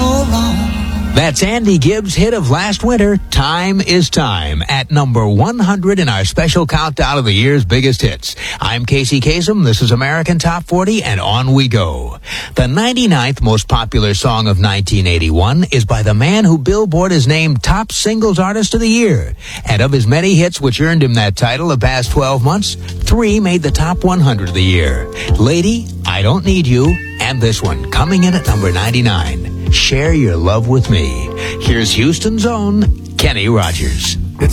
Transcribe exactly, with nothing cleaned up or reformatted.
no wrong. That's Andy Gibbs' hit of last winter, Time is Time, at number one hundred in our special countdown of the year's biggest hits. I'm Casey Kasem, this is American Top forty, and on we go. The ninety-ninth most popular song of nineteen eighty-one is by the man who Billboard has named Top Singles Artist of the Year. And of his many hits which earned him that title the past twelve months, three made the top one hundred of the year. Lady, I Don't Need You, and this one, coming in at number ninety-nine. Share Your Love With Me. Here's Houston's own Kenny Rogers.